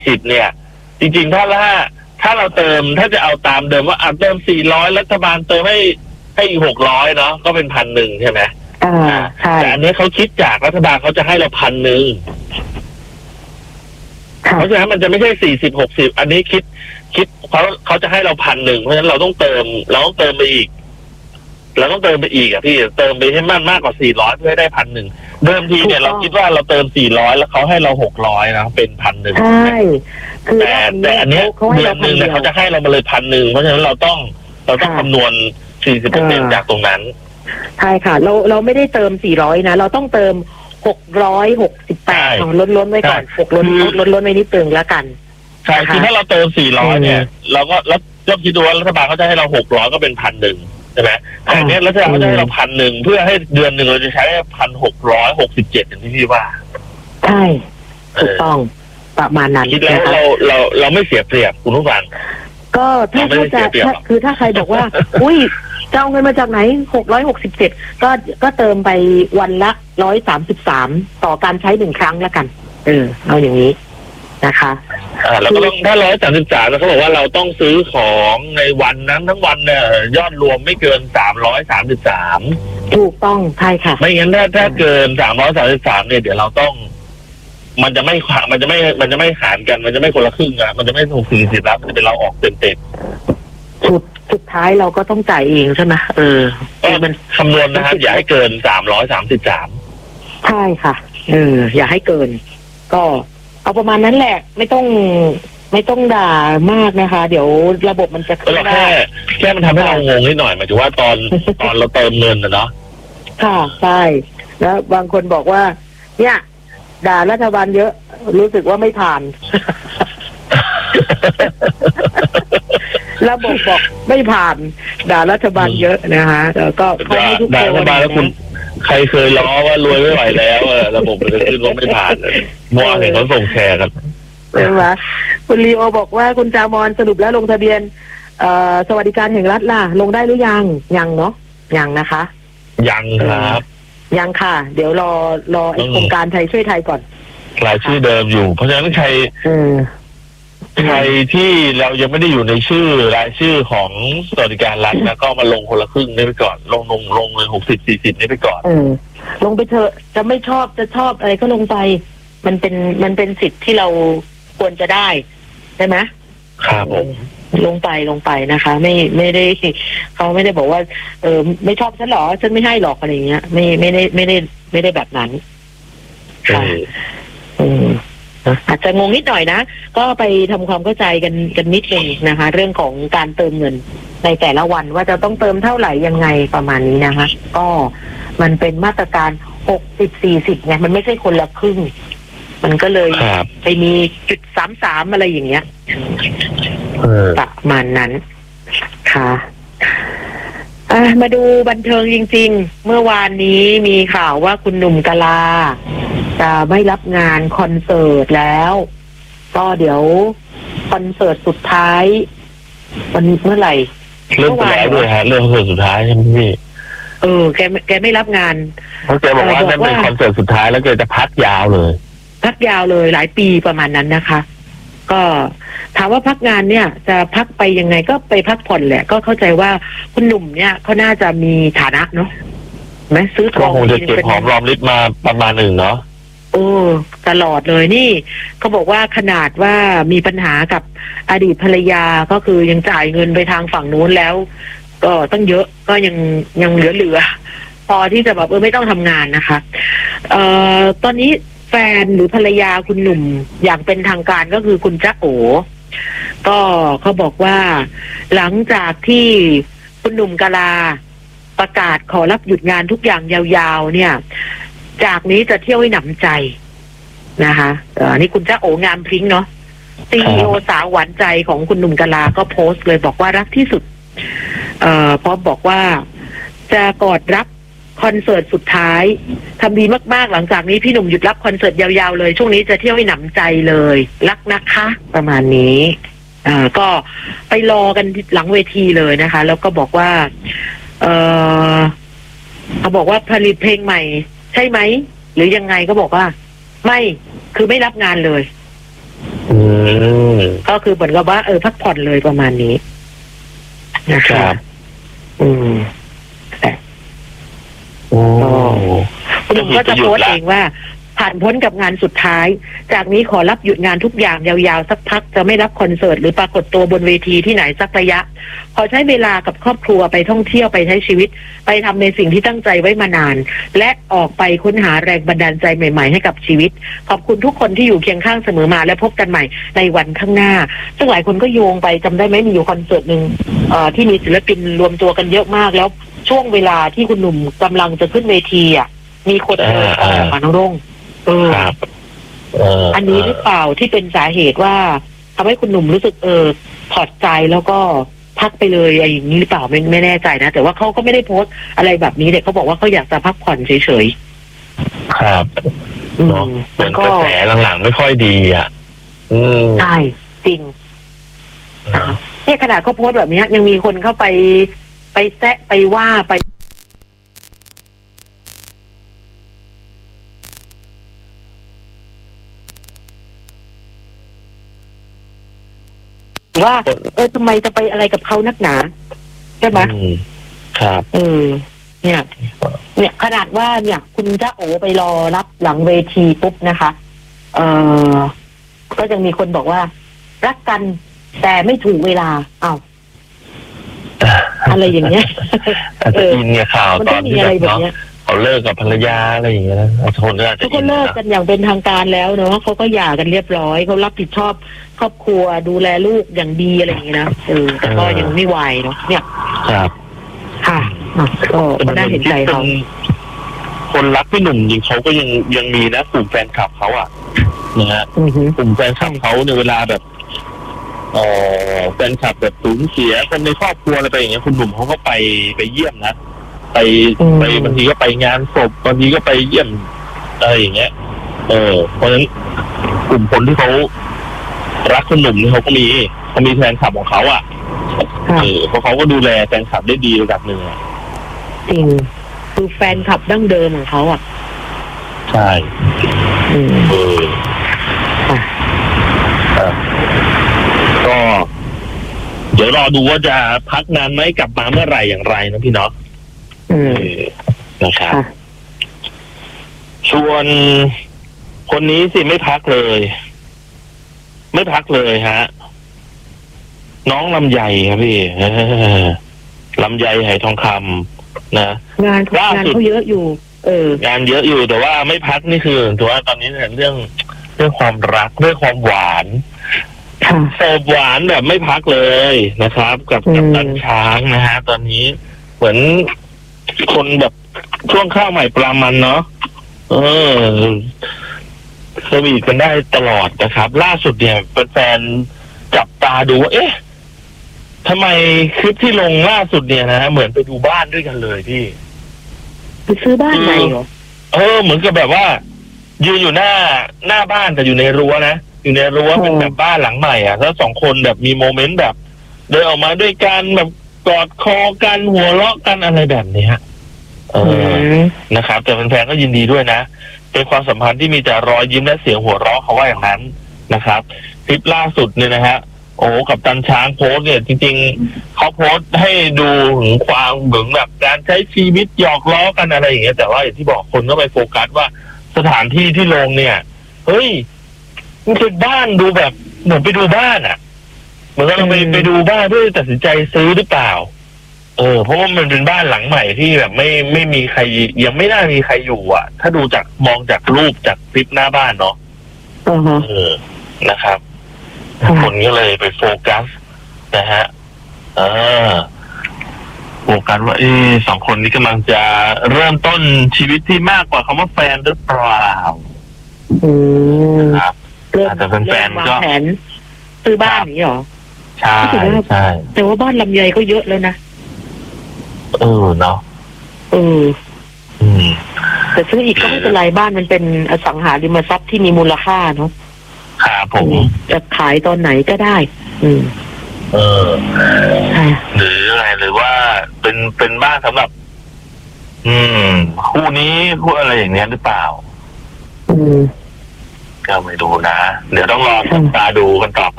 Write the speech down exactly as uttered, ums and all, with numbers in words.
สิบเนี่ยจริงๆถ้าถ้าถ้าเราเติมถ้าจะเอาตามเดิมว่าอ่ะเติมสี่ร้อยรัฐบาลเติมให้ให้อีกหกร้อยเนาะก็เป็นพันหนึ่งใช่ไหมอ่าใช่แต่อันนี้เขาคิดจากรัฐบาลเขาจะให้เราพันหนึ่งเพราะฉะนั้นมันจะไม่ใช่สี่สิบหกสิบอันนี้คิดคิดเขาเขาจะให้เราพันหนึ่งเพราะฉะนั้นเราต้องเติมเราต้องเติมไปอีกเราต้องเติมไปอีกอ่ะพี่เติมไปให้มากมากกว่าสี่ร้อยเพื่อให้ได้พันหนึ่งเดิมทีเนี่ยเราคิดว่าเราเติมสี่ร้อยแล้วเขาให้เราหกร้อยนะเป็นพันหนึ่งใช่คือแต่แต่อันนี้เดือนหนึ่งเนี่ยเขาจะให้เรามาเลยพันหนึ่งเพราะฉะนั้นเราต้องเราต้องคำนวณสี่สิบเปอร์เซ็นต์จากตรงนั้นใช่ค่ะเราเราไม่ได้เติมสี่ร้อยนะเราต้องเติมหกร้อยหกสิบแปดล้นล้นไว้ก่อนหกล้นล้นล้นไว้นิดนึงแล้วกันใช่คือถ้าเราเติมสี่ร้อยเนี่ยเราก็แล้วก็คิดดูว่ารัฐบาลเขาจะให้เราหกร้อยก็เป็นพันหนึ่งใช่ไหมแต่เนี้ยรัฐบาลเขาจะให้เราพันหนึ่งเพื่อให้เดือนหนึ่งเราจะใช้พันหกร้อยหกสิบเจ็ดอย่างที่พี่ว่าใช่ถูกต้องประมาณนั้นคิดแล้วเราเราเราไม่เสียเปรียบคุณผู้ฟังก็ถ้าเขาจะคือถ้าใครบอกว่าอุ้ยจะเอาเงินมาจากไหนหกร้อยหกสิบเจ็ดก็ก็เติมไปวันละร้อยสามสิบสามต่อการใช้หนึ่งครั้งแล้วกันเออเอาอย่างนี้นะคะอ่าแล้วก็ต้องถ้าร้อยสามสิบสามแล้วเขาบอกว่าเราต้องซื้อของในวันนั้นทั้งวันเนี่ยยอดรวมไม่เกินสามร้อยสามสิบสามถูกต้องใช่ค่ะไม่งั้นถ้าถ้าเกินสามร้อยสามสิบสามเนี่ยเดี๋ยวเราต้องมันจะไม่มันจะไม่มันจะไม่หารกันมันจะไม่คนละครึ่งอ่ะมันจะไม่ถูกสี่สิบแล้วมันจะเป็นเราออกเต็มเต็มสุดสุดท้ายเราก็ต้องจ่ายเองใช่ไหมเออมันคำนวณนะครับอย่าให้เกินสามร้อยสามสิบสามใช่ค่ะเอออย่าให้เกินก็เอาประมาณนั้นแหละไม่ต้องไม่ต้องด่ามากนะคะเดี๋ยวระบบมันจะขึ้นได้แค่แค่มันทำให้เรางงนิดหน่อยหมายถึงว่าตอนตอนเราเติมเงินนะเนาะค่ะใช่แล้วบางคนบอกว่าเนี่ยด่ารัฐบาลเยอะรู้สึกว่าไม่ผ่านระบบบอกไม่ผ่านด่ารัฐบาลเยอะนะคะแล้วก็เขาให้ทุกคนด่ารัฐบาลแล้วคุณใครเคยล้อว่ารวยไม่ไหวแล้วระบบมันจะขึ้นว่าไม่ผ่านมั่วเห็นเขาส่งแชร์กันใช่ไหมคุณลีโอบอกว่าคุณจามอนสรุปแล้วลงทะเบียนสวัสดิการแห่งรัฐล่ะลงได้หรือยังยังเนาะยังนะคะยังครับยังค่ะเดี๋ยวรอรอโครงการไทยช่วยไทยก่อนรายชื่อเดิมอยู่เพราะฉะนั้นใครใครที่เรายังไม่ได้อยู่ในชื่อรายชื่อของสวัสดิการรัฐนะก็มาลงคนละครึ่งนี่ไปก่อนลงลงลงเลยหกสิบสี่สิบนี่ไปก่อนเออลงไปเถอะจะไม่ชอบจะชอบอะไรก็ลงไปมันเป็นมันเป็นสิทธิ์ที่เราควรจะได้ใช่ไหมครับผมลงไปลงไปนะคะไม่ไม่ได้เขาไม่ได้บอกว่าเออไม่ชอบฉันหรอฉันไม่ให้หรอกอะไรเงี้ยไม่ไม่ได้ไม่ได้ไม่ได้แบบนั้นค่ะอืมอาจจะงงนิดหน่อยนะก็ไปทำความเข้าใจกันกันนิดนึงนะคะเรื่องของการเติมเงินในแต่ละวันว่าจะต้องเติมเท่าไหร่ยังไงประมาณนี้นะคะก็มันเป็นมาตรการหกสิบสี่สิบไงมันไม่ใช่คนละครึ่งมันก็เลยไปมีจุดสามสามอะไรอย่างเงี้ยประมาณนั้นค่ะมาดูบันเทิงจริงๆเมื่อวานนี้มีข่าวว่าคุณหนุ่มกะลาจะไม่รับงานคอนเสิร์ตแล้วก็เดี๋ยวคอนเสิร์ตสุดท้ายวันเมื่อไหร่เริ่มไปแล้วด้วยฮะเริ่มคอนเสิร์ตสุดท้ายใช่ไหมพี่เออแกแกไม่รับงานเพราะแกบอกว่านั่นเป็นคอนเสิร์ตสุดท้ายแล้วแกจะพักยาวเลยพักยาวเลยหลายปีประมาณนั้นนะคะก็ถามว่าพักงานเนี่ยจะพักไปยังไงก็ไปพักผ่อนแหละก็เข้าใจว่าคุณหนุ่มเนี่ยเขาน่าจะมีฐานะเนาะไหมซื้อทองคงจะเก็บหอมรอมริบมาประมาณหนึ่งเนาะโอ้ตลอดเลยนี่เขาบอกว่าขนาดว่ามีปัญหากับอดีตภรรยาก็คือยังจ่ายเงินไปทางฝั่งนู้นแล้วก็ตั้งเยอะก็ยังยังเหลือเหลือพอที่จะแบบเออไม่ต้องทำงานนะคะเอ่อตอนนี้แฟนหรือภรรยาคุณหนุ่มอย่างเป็นทางการก็คือคุณจ๊ะโอก็เขาบอกว่าหลังจากที่คุณหนุ่มกะลาประกาศขอรับหยุดงานทุกอย่างยาวๆเนี่ยจากนี้จะเที่ยวให้หนำใจนะคะอ่านี่คุณจ๊ะโองามพริ้งเนาะซีอีโอสาวหวานใจของคุณหนุ่มกะลาก็โพสต์เลยบอกว่ารักที่สุดเอ่อพร้อมบอกว่าจะกอดรับคอนเสิร์ตสุดท้ายทำดีมากๆหลังจากนี้พี่หนุ่มหยุดรับคอนเสิร์ตยาวๆเลยช่วงนี้จะเที่ยวให้หนำใจเลยรักนะคะประมาณนี้อ่าก็ไปรอกันหลังเวทีเลยนะคะแล้วก็บอกว่าเออเขาบอกว่าผลิตเพลงใหม่ใช่ไหมหรือยังไงก็บอกว่าไม่คือไม่รับงานเลยอืมก็คือเหมือนกับว่าเออพักผ่อนเลยประมาณนี้นะคคะรับอืมโอ้คุณหนุ่มก็จะโพสต์เองว่าผ่านพ้นกับงานสุดท้ายจากนี้ขอรับหยุดงานทุกอย่างยาวๆสักพักจะไม่รับคอนเสิร์ตหรือปรากฏตัวบนเวทีที่ไหนสักระยะขอใช้เวลากับครอบครัวไปท่องเที่ยวไปใช้ชีวิตไปทำในสิ่งที่ตั้งใจไว้มานาน และออกไปค้นหาแรงบันดาลใจใหม่ๆให้กับชีวิตขอบคุณทุกคนที่อยู่เคียงข้างเสมอมาและพบกันใหม่ในวันข้างหน้าซึ่งหลายคนก็โยงไปจำได้ไหมมีอยู่คอนเสิร์ตหนึ่งเอ่อที่มีศิลปินรวมตัวกันเยอะมากแล้วช่วงเวลาที่คุณหนุ่มกำลังจะขึ้นเวทีอ่ะมีคนเดินออกมาน้องรุ่งเออครับอันนี้หรือเปล่าที่เป็นสาเหตุว่าทำให้คุณหนุ่มรู้สึกเออถอดใจแล้วก็พักไปเลยอะไรอย่างนี้หรือเปล่าไม่ไม่แน่ใจนะแต่ว่าเขาก็ไม่ได้โพสต์อะไรแบบนี้เด็กเขาบอกว่าเขาอยากจะพักผ่อนเฉยครับๆอืเนาะมเหมืแล้อนวก็กระแสหลังๆไม่ค่อยดีอ่ะ อืมใช่จริงนะคะเนี่ยขนาดเขาโพสต์แบบนี้ยังมีคนเข้าไปไปแซะไปว่าไปว่าเออทำไมจะไปอะไรกับเขานักหนาใช่ไหมอืมครับเออเนี่ย เนี่ยขนาดว่าเนี่ย คุณจ้าโอไปรอรับหลังเวทีปุ๊บนะคะ เออก็ยังมีคนบอกว่า รักกันแต่ไม่ถูกเวลาอ้าวอะไรอย่างเงี้ยอาจจะอินเนี่ยข่าวมันตต้ออน งมีที่อะแบไรบแบบเนาะเนี้ยเขาเลิกกับภรรยาอะไรอย่างเงี้ยนะคนก็อาจจะเขาอิก็นเลิกนะกันอย่างเป็นทางการแล้วเนาะเขาก็หย่ากันเรียบร้อยเขารับผิดชอบครอบครัวดูแลลูกอย่างดีอะไรอย่างเงี้ยนะเออแต่ก็ยังไม่ไหวเนาะเนี่ยครับค่ะอ่ะก็ก็น่าเห็นใจเขาคนรักพี่หนุ่มจริงเขาก็ยังยังมีนะกลุ่มแฟนคลับเขาอ่ะนะฮะอือฮึกลุ่มแฟนคลับเขาในเวลาแบบเอ่อแฟนคลับแบบสูญเสียคนในครอบครัวอะไรไปอย่างเงี้ยคุณหนุ่มเขาก็ไปไปเยี่ยมนะไปไปบางทีก็ไปงานศพบางทีก็ไปเยี่ยมอะไรอย่างเงี้ย เออเพราะฉะนั้นกลุ่มคนที่เขารักคุณหนุ่มนี่เขาก็มีเขามีแฟนคลับของเขาอ่ะค่ะเออเพราะเขาก็ดูแลแฟนคลับได้ดีระดับหนึ่งอะจริงคือแฟนคลับดั้งเดิมของเขาอ่ะใช่อืมเออค่ะครับก็ เดี๋ยวรอดูว่าจะพักนานไหมกลับมาเมื่อไหร่อย่างไรนะพี่เนาะอืมเออนะครับค่ะส่วนคนนี้สิไม่พักเลย ไม่พักเลยฮะ น้องลำไยครับพี่ เออลำไยไหทองคำนะงานล่าสุดงานเขาเยอะอยู่ เอองานเยอะอยู่แต่ว่าไม่พักนี่คือถือว่าตอนนี้เนี่ยเรื่องเรื่องความรักเรื่องความหวานค่ะโสบหวานแบบไม่พักเลยนะครับ กับอืมกับตันช้างนะฮะ ตอนนี้เหมือนคนแบบช่วงข้าวใหม่ปลามันเนาะเออสวีทกันได้ตลอดนะครับ ล่าสุดเนี่ยแฟนๆจับตาดูว่าเอ๊ะทำไมคลิปที่ลงล่าสุดเนี่ยนะเหมือนไปดูบ้านด้วยกันเลยพี่ไปซื้อบ้านใหม่เหรอเออเหมือนกับแบบว่า ยืนอยู่หน้าหน้าบ้านแต่อยู่ในรั้วนะอยู่ในรั้วอ๋อเป็นแบบบ้านหลังใหม่อ่ะแล้วสองคนแบบมีโมเมนต์แบบ เดินออกมาด้วยกันแบบกอดคอกันหัวเราะกันอะไรแบบนี้ฮะเออือมนะครับแต่แฟนๆก็ยินดีด้วยนะเป็นความสัมพันธ์ที่มีแต่รอยยิ้มและเสียงหัวเราะเขาว่าอย่างนั้นนะครับคลิปล่าสุดเนี่ยนะฮะโอ้กับตันช้างโพสต์เนี่ย จริงๆเขาโพสต์ให้ดูถึงความเหมือนแบบการใช้ชีวิตหยอกล้อกันอะไรอย่างเงี้ยแต่ว่าอย่างที่บอกคนก็ไปโฟกัสว่าสถานที่ที่ลงเนี่ยเฮ้ยมันเป็นบ้านดูแบบเหมือนไปดูบ้านอ่ะ เหมือนเราไปอืมไปดูบ้านเพื่อตัดสินใจซื้อหรือเปล่า เออเพราะว่ามันเป็นบ้านหลังใหม่ที่แบบไม่ไม่มีใครยังไม่น่ามีใครอยู่อ่ะ ถ้าดูจากมองจากรูปจากคลิปหน้าบ้านเนาะอือฮะเออนะครับค่ะคนก็เลยไปโฟกัสนะฮะเออโฟกัสว่าเออสองคนนี้กำลังจะเริ่มต้นชีวิตที่มากกว่าคำว่าแฟนหรือเปล่าอืมครับเริ่มแต่แฟนๆเริ่มวางก็แผนซื้อบ้านอย่างนี้เหรอใช่ใช่แต่ว่าบ้านลำไยก็เยอะแล้วนะเออเนาะเอออืมแต่ซื้ออีกก็ไม่เป็นไรบ้านมันเป็นอสังหาริมทรัพย์ที่มีมูลค่าเนาะครับผมอืมจะขายตอนไหนก็ได้ อืมเออค่ะหรืออะไรหรือว่าเป็นเป็นบ้านสำหรับ อืม คู่นี้คู่อะไรอย่างเนี้ยหรือเปล่าอืมก็ไม่ดูนะ เดี๋ยวต้องรอจับตาดูกันต่อไป